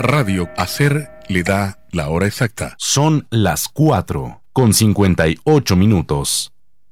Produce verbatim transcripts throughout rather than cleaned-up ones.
Radio Hacer le da la hora exacta. Son las cuatro con cincuenta y ocho minutos.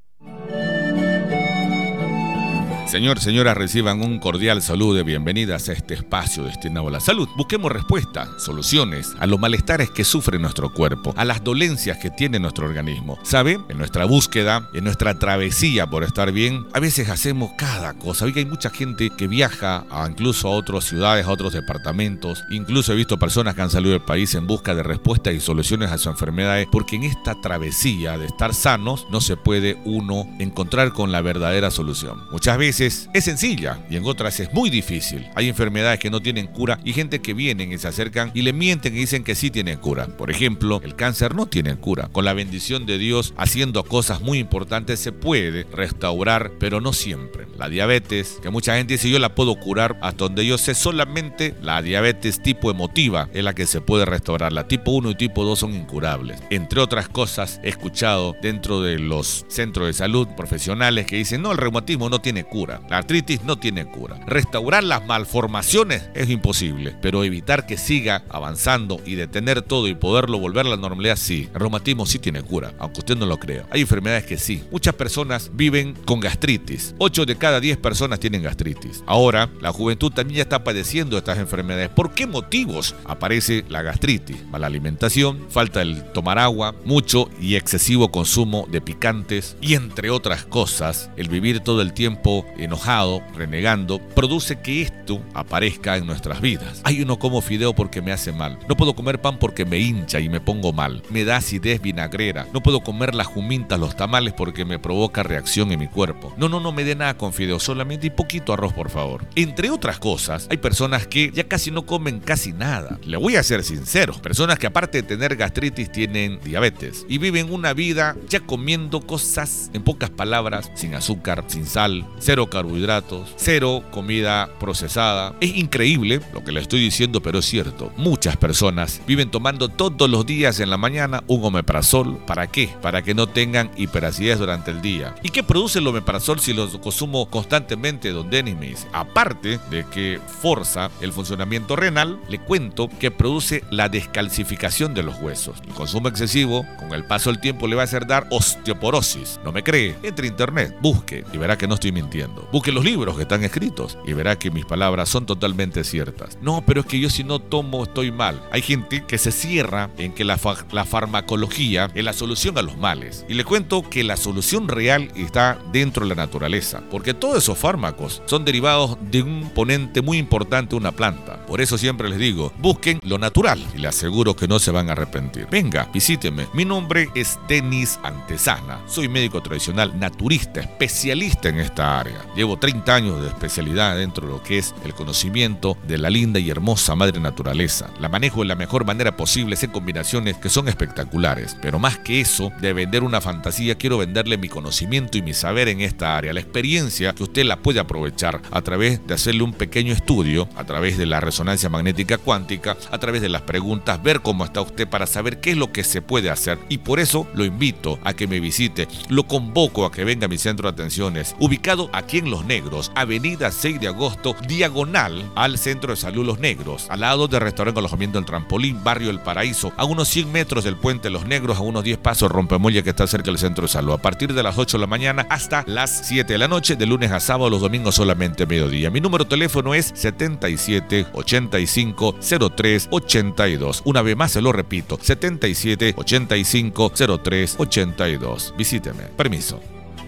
Señor, señora, reciban un cordial saludo de bienvenidas a este espacio destinado a la salud. Busquemos respuestas, soluciones a los malestares que sufre nuestro cuerpo, a las dolencias que tiene nuestro organismo. ¿Sabe? En nuestra búsqueda, en nuestra travesía por estar bien, a veces hacemos cada cosa. Oiga, hay mucha gente que viaja a, incluso a otras ciudades, a otros departamentos. Incluso he visto personas que han salido del país en busca de respuestas y soluciones a sus enfermedades, porque en esta travesía de estar sanos no se puede uno encontrar con la verdadera solución. Muchas veces es sencilla y en otras es muy difícil. Hay enfermedades que no tienen cura y gente que vienen y se acercan y le mienten y dicen que sí tienen cura. Por ejemplo, el cáncer no tiene cura. Con la bendición de Dios, haciendo cosas muy importantes, se puede restaurar, pero no siempre. La diabetes, que mucha gente dice yo la puedo curar, hasta donde yo sé, solamente la diabetes tipo emotiva es la que se puede restaurar. La tipo uno y tipo dos son incurables. Entre otras cosas, he escuchado dentro de los centros de salud profesionales que dicen no, el reumatismo no tiene cura. La artritis no tiene cura. Restaurar las malformaciones es imposible, pero evitar que siga avanzando y detener todo y poderlo volver a la normalidad, sí. El reumatismo sí tiene cura, aunque usted no lo crea. Hay enfermedades que sí. Muchas personas viven con gastritis. ocho de cada diez personas tienen gastritis. Ahora, la juventud también ya está padeciendo estas enfermedades. ¿Por qué motivos aparece la gastritis? Mala alimentación, falta el tomar agua, mucho y excesivo consumo de picantes y entre otras cosas, el vivir todo el tiempo enojado, renegando, produce que esto aparezca en nuestras vidas. Ay, yo no como fideo porque me hace mal. No puedo comer pan porque me hincha y me pongo mal. Me da acidez vinagrera. No puedo comer las jumintas, los tamales porque me provoca reacción en mi cuerpo. No, no, no me dé nada con fideo, solamente y poquito arroz, por favor. Entre otras cosas, hay personas que ya casi no comen casi nada. Le voy a ser sincero. Personas que aparte de tener gastritis tienen diabetes y viven una vida ya comiendo cosas, en pocas palabras, sin azúcar, sin sal, cero carbohidratos, cero comida procesada. Es increíble lo que le estoy diciendo, pero es cierto. Muchas personas viven tomando todos los días en la mañana un omeprazol. ¿Para qué? Para que no tengan hiperacidez durante el día. ¿Y qué produce el omeprazol si lo consumo constantemente? Don Denis me dice, aparte de que forza el funcionamiento renal, le cuento que produce la descalcificación de los huesos. El consumo excesivo, con el paso del tiempo, le va a hacer dar osteoporosis. ¿No me cree? Entre a internet, busque y verá que no estoy mintiendo. Busque los libros que están escritos y verá que mis palabras son totalmente ciertas. No, pero es que yo si no tomo estoy mal. Hay gente que se cierra en que la, fa- la farmacología es la solución a los males. Y le cuento que la solución real está dentro de la naturaleza, porque todos esos fármacos son derivados de un componente muy importante de una planta. Por eso siempre les digo, busquen lo natural y les aseguro que no se van a arrepentir. Venga, visíteme. Mi nombre es Denis Antesana. Soy médico tradicional, naturista, especialista en esta área. Llevo treinta años de especialidad dentro de lo que es el conocimiento de la linda y hermosa madre naturaleza. La manejo de la mejor manera posible en combinaciones que son espectaculares. Pero más que eso, de vender una fantasía, quiero venderle mi conocimiento y mi saber en esta área. La experiencia que usted la puede aprovechar a través de hacerle un pequeño estudio, a través de la resonancia magnética cuántica, a través de las preguntas, ver cómo está usted para saber qué es lo que se puede hacer. Y por eso lo invito a que me visite. Lo convoco a que venga a mi centro de atenciones, ubicado aquí en Los Negros, avenida seis de agosto, diagonal al Centro de Salud Los Negros, al lado del restaurante alojamiento El Trampolín, barrio El Paraíso, a unos cien metros del puente Los Negros, a unos diez pasos Rompemuelle, que está cerca del Centro de Salud, a partir de las ocho de la mañana hasta las siete de la noche, de lunes a sábado, los domingos solamente mediodía. Mi número de teléfono es setenta y siete, ochenta y cinco, cero tres, ochenta y dos. Una vez más se lo repito, setenta y siete, ochenta y cinco, cero tres, ochenta y dos. Visíteme. Permiso.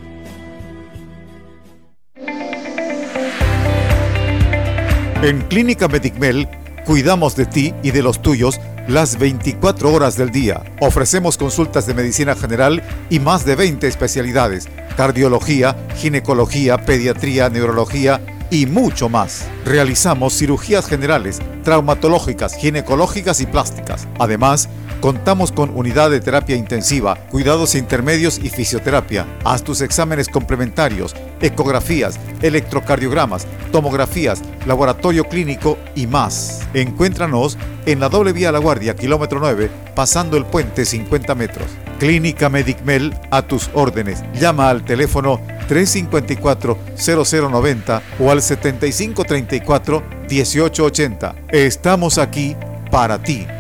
En Clínica Medicmel cuidamos de ti y de los tuyos las veinticuatro horas del día. Ofrecemos consultas de medicina general y más de veinte especialidades: cardiología, ginecología, pediatría, neurología y mucho más. Realizamos cirugías generales, traumatológicas, ginecológicas y plásticas. Además, contamos con unidad de terapia intensiva, cuidados intermedios y fisioterapia. Haz tus exámenes complementarios, ecografías, electrocardiogramas, tomografías, laboratorio clínico y más. Encuéntranos en la doble vía La Guardia, kilómetro nueve, pasando el puente cincuenta metros. Clínica Medicmel, a tus órdenes. Llama al teléfono tres cinco cuatro, cero cero nueve cero o al setenta y cinco treinta y cuatro, dieciocho ochenta. Estamos aquí para ti.